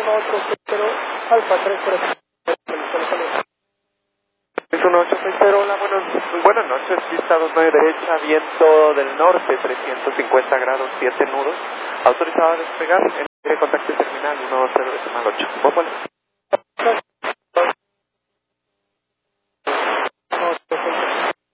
1860 Alfa 33. 1860, hola, buenas noches, pista 29 derecha, viento del norte, 350 grados, 7 nudos, autorizado a despegar, en contacto terminal 10 decimal 8.